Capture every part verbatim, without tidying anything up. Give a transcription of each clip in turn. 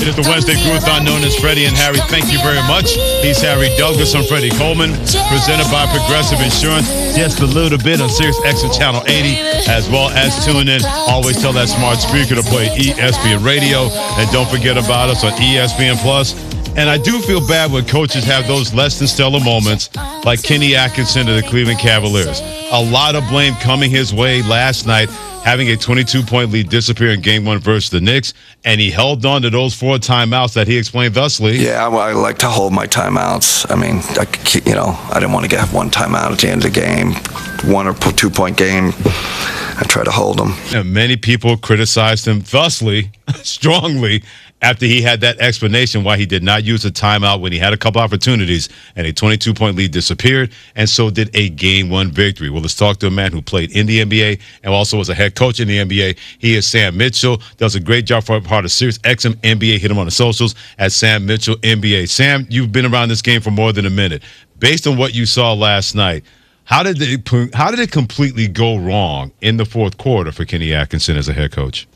It is the Wednesday Groovathon known as Freddie and Harry. Thank you very much. He's Harry Douglas. I'm Freddie Coleman, presented by Progressive Insurance. Just a little bit on Sirius X M Channel eighty, as well as tune in. Always tell that smart speaker to play E S P N Radio. And don't forget about us on E S P N Plus. And I do feel bad when coaches have those less than stellar moments like Kenny Atkinson of the Cleveland Cavaliers. A lot of blame coming his way last night, having a twenty-two point lead disappear in game one versus the Knicks, and he held on to those four timeouts that he explained thusly. Yeah, well, I like to hold my timeouts. I mean, I, you know, I didn't want to get one timeout at the end of the game, one or two point game. I try to hold them. And many people criticized him thusly, strongly, after he had that explanation why he did not use a timeout when he had a couple opportunities and a twenty-two point lead disappeared, and so did a game one victory. Well, let's talk to a man who played in the N B A and also was a head coach in the N B A. He is Sam Mitchell. Does a great job for part of Sirius X M N B A. Hit him on the socials at Sam Mitchell N B A. Sam, you've been around this game for more than a minute. Based on what you saw last night, how did it, how did it completely go wrong in the fourth quarter for Kenny Atkinson as a head coach?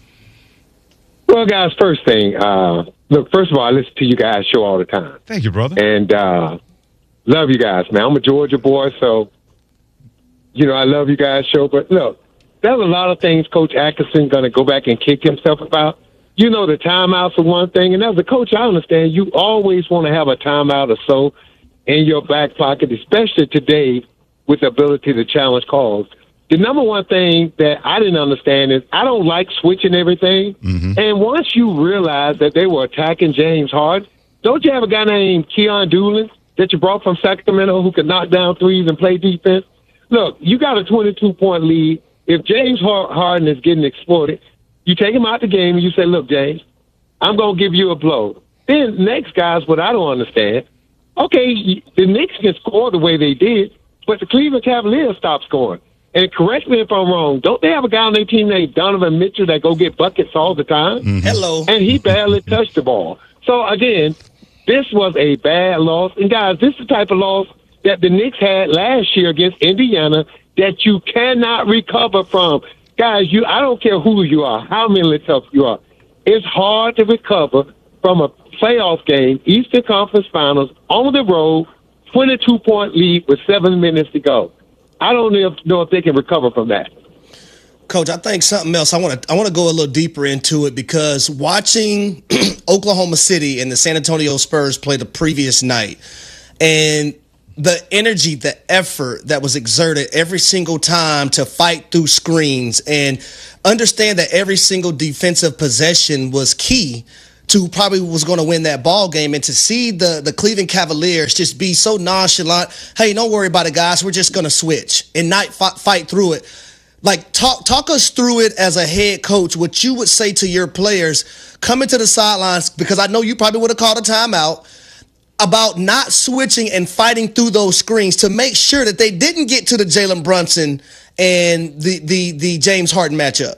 Well, guys, first thing, uh, look, first of all, I listen to you guys' show all the time. Thank you, brother. And uh, love you guys, man. I'm a Georgia boy, so, you know, I love you guys' show. But, look, there's a lot of things Coach Atkinson going to go back and kick himself about. You know, the timeouts are one thing. And as a coach, I understand you always want to have a timeout or so in your back pocket, especially today with the ability to challenge calls. The number one thing that I didn't understand is I don't like switching everything. Mm-hmm. And once you realize that they were attacking James Harden, don't you have a guy named Keon Doolin that you brought from Sacramento who could knock down threes and play defense? Look, you got a twenty-two point lead. If James Harden is getting exploited, you take him out the game and you say, look, James, I'm going to give you a blow. Then next, guys, what I don't understand, okay, the Knicks can score the way they did, but the Cleveland Cavaliers stopped scoring. And correct me if I'm wrong, don't they have a guy on their team named Donovan Mitchell that go get buckets all the time? Mm-hmm. Hello. And he barely touched the ball. So, again, this was a bad loss. And, guys, this is the type of loss that the Knicks had last year against Indiana that you cannot recover from. Guys, you I don't care who you are, how mentally tough you are. It's hard to recover from a playoff game, Eastern Conference Finals, on the road, twenty-two point lead with seven minutes to go. I don't know if, know if they can recover from that. Coach, I think something else. I want to I want to go a little deeper into it because watching Oklahoma City and the San Antonio Spurs play the previous night, and the energy, the effort that was exerted every single time to fight through screens and understand that every single defensive possession was key to probably was going to win that ball game, and to see the, the Cleveland Cavaliers just be so nonchalant, hey, don't worry about it, guys, we're just going to switch and not fight, fight through it. Like, talk talk us through it as a head coach, what you would say to your players coming to the sidelines, because I know you probably would have called a timeout, about not switching and fighting through those screens to make sure that they didn't get to the Jalen Brunson and the, the, the James Harden matchup.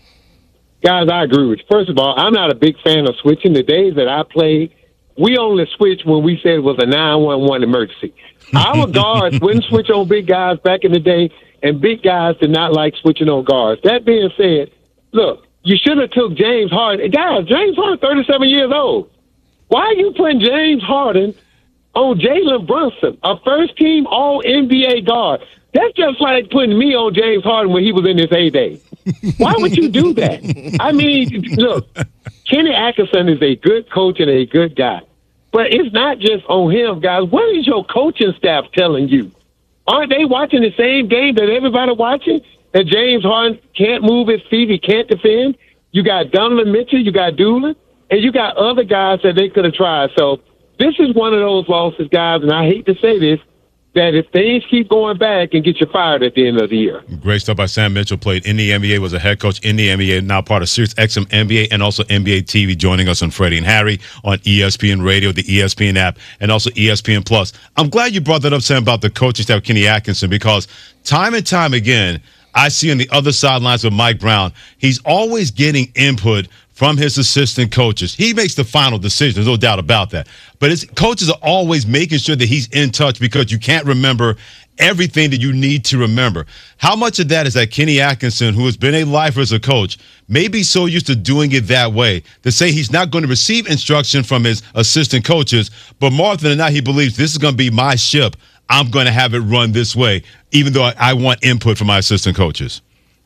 Guys, I agree with you. First of all, I'm not a big fan of switching. The days that I played, we only switched when we said it was a nine one one emergency. Our guards wouldn't switch on big guys back in the day, and big guys did not like switching on guards. That being said, look, you should have took James Harden. Guys, James Harden, thirty-seven years old. Why are you putting James Harden on Jalen Brunson, a first-team All N B A guard? That's just like putting me on James Harden when he was in his heyday. Why would you do that? I mean, look, Kenny Atkinson is a good coach and a good guy. But it's not just on him, guys. What is your coaching staff telling you? Aren't they watching the same game that everybody watching? That James Harden can't move his feet, he can't defend? You got Donovan Mitchell, you got Doolin, and you got other guys that they could have tried. So this is one of those losses, guys, and I hate to say this, that if things keep going back and get you fired at the end of the year. Great stuff by Sam Mitchell. Played in the N B A, was a head coach in the N B A, now part of Sirius X M N B A and also N B A T V, joining us on Freddie and Harry on E S P N Radio, the E S P N app, and also E S P N Plus. I'm glad you brought that up, Sam, about the coaching staff, Kenny Atkinson, because time and time again, I see on the other sidelines with Mike Brown, he's always getting input from his assistant coaches. He makes the final decision. There's no doubt about that. But his coaches are always making sure that he's in touch because you can't remember everything that you need to remember. How much of that is that Kenny Atkinson, who has been a lifer as a coach, may be so used to doing it that way to say he's not going to receive instruction from his assistant coaches, but more often than not, he believes this is going to be my ship. I'm going to have it run this way, even though I, I want input from my assistant coaches.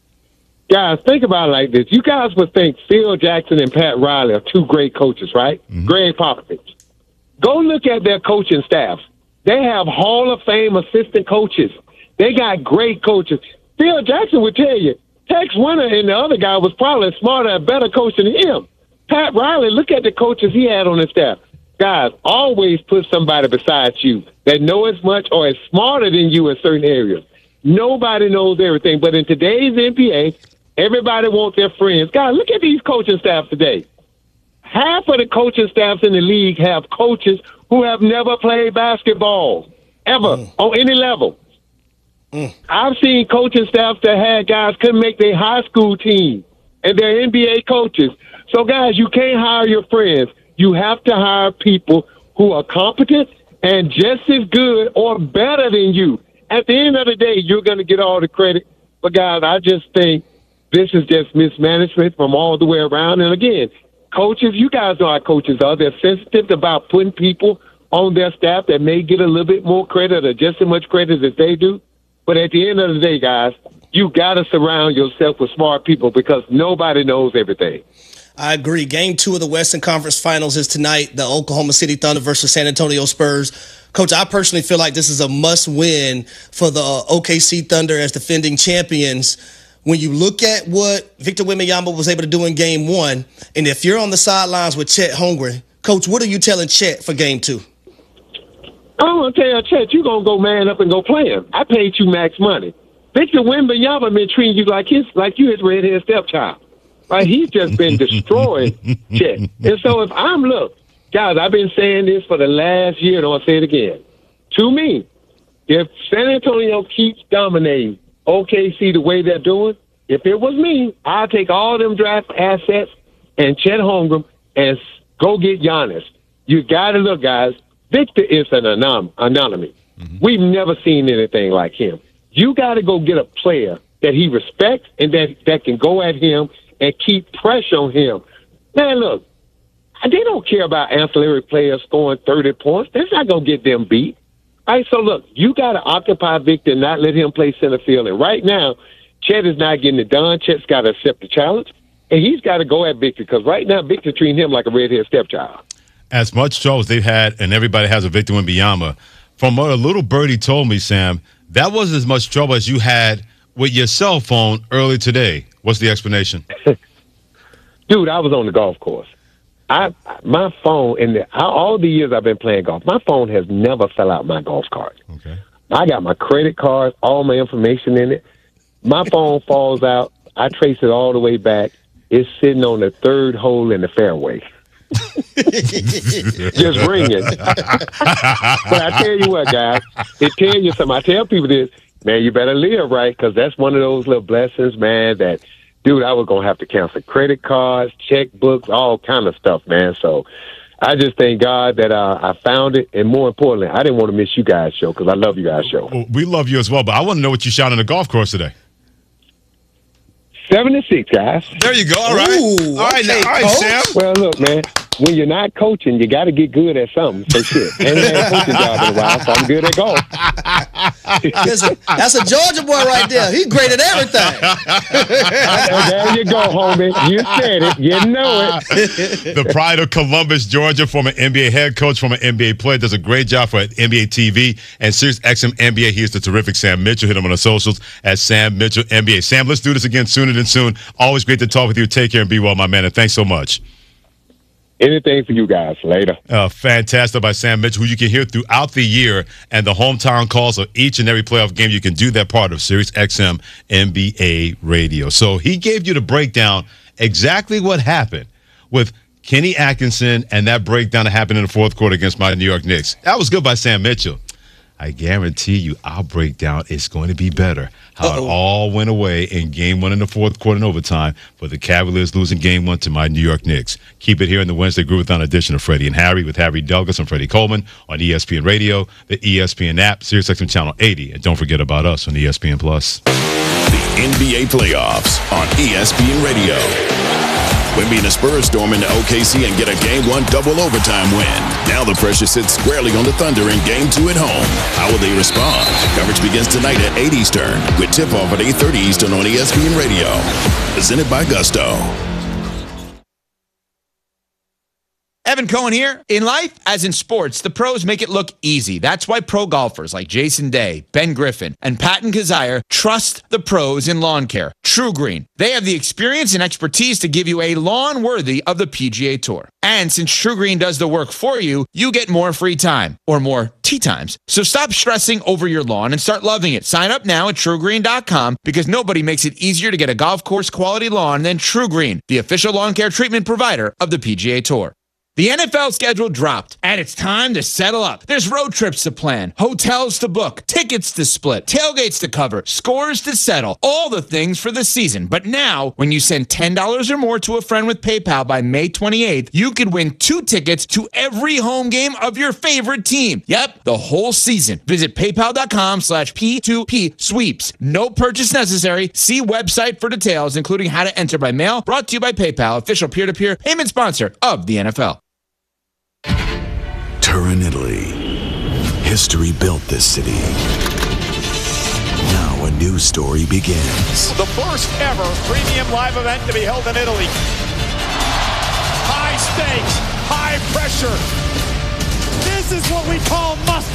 Guys, think about it like this. You guys would think Phil Jackson and Pat Riley are two great coaches, right? Mm-hmm. Greg Popovich. Go look at their coaching staff. They have Hall of Fame assistant coaches. They got great coaches. Phil Jackson would tell you, Tex Winter and the other guy was probably a smarter and better coach than him. Pat Riley, look at the coaches he had on his staff. Guys, always put somebody besides you that know as much or is smarter than you in certain areas. Nobody knows everything. But in today's N B A, everybody wants their friends. Guys, look at these coaching staff today. Half of the coaching staffs in the league have coaches who have never played basketball, ever, mm. on any level. Mm. I've seen coaching staffs that had guys couldn't make their high school team, and they're N B A coaches. So, guys, you can't hire your friends. You have to hire people who are competent and just as good or better than you. At the end of the day, you're going to get all the credit. But, guys, I just think this is just mismanagement from all the way around. And, again, coaches, you guys know how coaches are. They're sensitive about putting people on their staff that may get a little bit more credit or just as much credit as they do. But at the end of the day, guys, you got to surround yourself with smart people because nobody knows everything. I agree. Game two of the Western Conference Finals is tonight, the Oklahoma City Thunder versus San Antonio Spurs. Coach, I personally feel like this is a must-win for the O K C Thunder as defending champions. When you look at what Victor Wembanyama was able to do in game one, and if you're on the sidelines with Chet Holmgren, Coach, what are you telling Chet for game two? I'm going to tell Chet, you're going to go man up and go play him. I paid you max money. Victor Wembanyama been treating you like his, like you his redhead stepchild. Right? He's just been destroying Chet. And so if I'm, look, guys, I've been saying this for the last year, and I'll say it again. To me, if San Antonio keeps dominating O K C the way they're doing, if it was me, I'd take all them draft assets and Chet Holmgren and go get Giannis. You got to look, guys. Victor is an anom- anomaly. Mm-hmm. We've never seen anything like him. You got to go get a player that he respects and that, that can go at him and keep pressure on him. Man, look, they don't care about ancillary players scoring thirty points. That's not going to get them beat. All right, so look, you got to occupy Victor and not let him play center field. And right now, Chet is not getting it done. Chet's got to accept the challenge, and he's got to go at Victor because right now Victor treating him like a redhead stepchild. As much trouble as they've had, and everybody has a Victor Wembanyama, from what a little birdie told me, Sam, that wasn't as much trouble as you had with your cell phone earlier today. What's the explanation? Dude, I was on the golf course. I my phone in the all the years I've been playing golf, my phone has never fell out my golf cart. Okay. I got my credit card, all my information in it. My phone falls out. I trace it all the way back. It's sitting on the third hole in the fairway. Just ringing. But I tell you what, guys, it tell you something. I tell people this, man, you better live right because that's one of those little blessings, man, that dude, I was going to have to cancel credit cards, checkbooks, all kind of stuff, man. So I just thank God that uh, I found it. And more importantly, I didn't want to miss you guys' show because I love you guys' show. Well, we love you as well, but I want to know what you shot on the golf course today. seventy-six, guys. There you go. All right. Ooh, all right, okay, now, all right, Sam. Well, look, man, when you're not coaching, you got to get good at something. So shit. And I ain't had a coaching job in a while, so I'm good at golf. Listen, that's a Georgia boy right there. He's great at everything. There you go, homie. You said it. You know it. The pride of Columbus, Georgia, former N B A head coach, former N B A player, does a great job for N B A T V and Sirius X M N B A. He is the terrific Sam Mitchell. Hit him on the socials at Sam Mitchell N B A. Sam, let's do this again sooner than soon. Always great to talk with you. Take care and be well, my man. And thanks so much. Anything for you guys. Later. Uh, fantastic by Sam Mitchell, who you can hear throughout the year and the hometown calls of each and every playoff game. You can do that part of Sirius X M N B A radio. So he gave you the breakdown exactly what happened with Kenny Atkinson and that breakdown that happened in the fourth quarter against my New York Knicks. That was good by Sam Mitchell. I guarantee you our breakdown is going to be better. How Uh-oh. It all went away in game one in the fourth quarter and overtime for the Cavaliers losing game one to my New York Knicks. Keep it here in the Wednesday Groovathon edition of Freddie and Harry with Harry Douglas and Freddie Coleman on E S P N Radio, the E S P N app, SiriusXM Channel eighty, and don't forget about us on E S P N Plus. The N B A playoffs on E S P N Radio. Wemby and the Spurs storm into O K C and get a game one double overtime win. Now the pressure sits squarely on the Thunder in game two at home. How will they respond? Coverage begins tonight at eight Eastern with tip-off at eight thirty Eastern on E S P N Radio. Presented by Gusto. Evan Cohen here. In life, as in sports, the pros make it look easy. That's why pro golfers like Jason Day, Ben Griffin, and Patton Kazire trust the pros in lawn care. True Green. They have the experience and expertise to give you a lawn worthy of the P G A Tour. And since True Green does the work for you, you get more free time, or more tee times. So stop stressing over your lawn and start loving it. Sign up now at true green dot com because nobody makes it easier to get a golf course quality lawn than True Green, the official lawn care treatment provider of the P G A Tour. The N F L schedule dropped, and it's time to settle up. There's road trips to plan, hotels to book, tickets to split, tailgates to cover, scores to settle, all the things for the season. But now, when you send ten dollars or more to a friend with PayPal by May twenty-eighth, you could win two tickets to every home game of your favorite team. Yep, the whole season. Visit paypal.com slash P2P sweeps. No purchase necessary. See website for details, including how to enter by mail. Brought to you by PayPal, official peer-to-peer payment sponsor of the N F L. Turin, Italy. History built this city. Now a new story begins. The first ever premium live event to be held in Italy. High stakes, high pressure. This is what we call must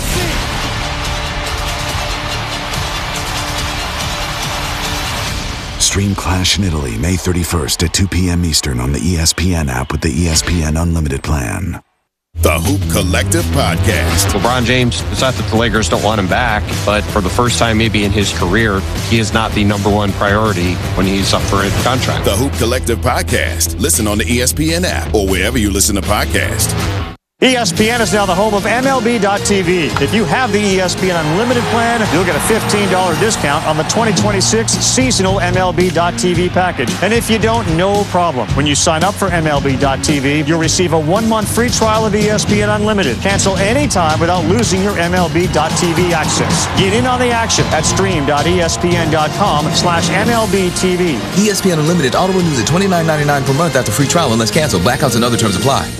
see. Stream Clash in Italy May thirty-first at two p.m. Eastern on the E S P N app with the E S P N Unlimited plan. The Hoop Collective Podcast. LeBron James, it's not that the Lakers don't want him back, but for the first time maybe in his career, he is not the number one priority when he's up for a contract. The Hoop Collective Podcast. Listen on the E S P N app or wherever you listen to podcasts. E S P N is now the home of M L B dot T V. If you have the E S P N Unlimited plan, you'll get a fifteen dollars discount on the twenty twenty-six seasonal M L B dot T V package. And if you don't, no problem. When you sign up for M L B dot T V, you'll receive a one-month free trial of E S P N Unlimited. Cancel anytime without losing your M L B dot T V access. Get in on the action at stream.espn.com slash MLBTV. E S P N Unlimited auto renews at twenty-nine ninety-nine per month after free trial unless canceled. Blackouts and other terms apply.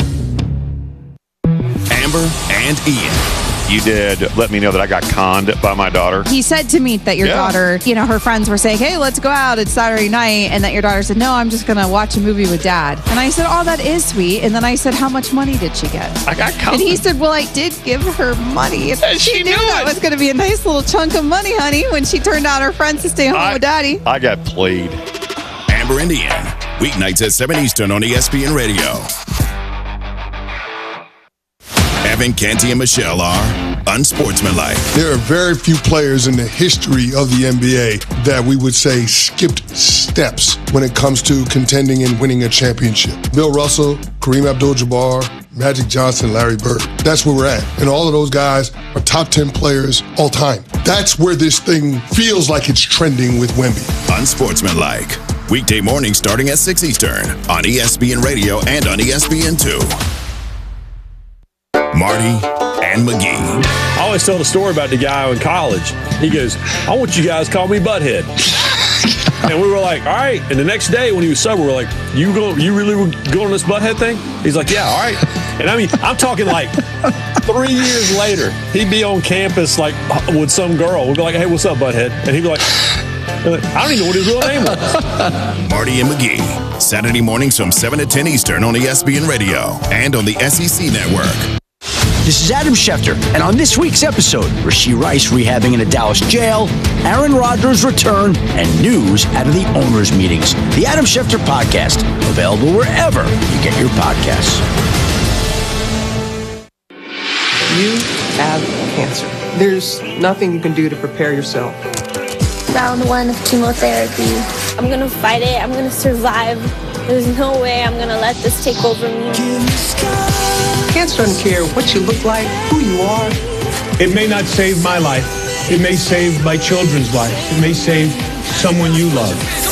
Amber and Ian. You did let me know that I got conned by my daughter. He said to me that your yeah. daughter, you know, her friends were saying, hey, let's go out. It's Saturday night. And that your daughter said, no, I'm just going to watch a movie with Dad. And I said, oh, that is sweet. And then I said, how much money did she get? I got conned. And he said, well, I did give her money. And she, she knew, knew that was going to be a nice little chunk of money, honey, when she turned out her friends to stay home I, with Daddy. I got played. Amber and Ian. Weeknights at seven Eastern on E S P N Radio. Evan, Canty, and Michelle are unsportsmanlike. There are very few players in the history of the N B A that we would say skipped steps when it comes to contending and winning a championship. Bill Russell, Kareem Abdul-Jabbar, Magic Johnson, Larry Bird. That's where we're at. And all of those guys are top ten players all time. That's where this thing feels like it's trending with Wemby. Unsportsmanlike. Weekday morning starting at six Eastern on E S P N Radio and on E S P N two. Marty and McGee. I always tell the story about the guy in college. He goes, I want you guys to call me Butthead. And we were like, all right. And the next day when he was sober, we were like, you go, you really were going on this Butthead thing? He's like, yeah, all right. And I mean, I'm talking like three years later, he'd be on campus like with some girl. We'd be like, hey, what's up, Butthead? And he'd be like, I don't even know what his real name was. Marty and McGee, Saturday mornings from seven to ten Eastern on E S P N Radio and on the S E C Network. This is Adam Schefter, and on this week's episode, Rashee Rice rehabbing in a Dallas jail, Aaron Rodgers' return, and news out of the owners' meetings. The Adam Schefter Podcast, available wherever you get your podcasts. You have cancer. There's nothing you can do to prepare yourself. Round one of chemotherapy. I'm gonna fight it. I'm gonna survive. There's no way I'm gonna let this take over me. Cancer doesn't care what you look like, who you are. It may not save my life. It may save my children's life. It may save someone you love.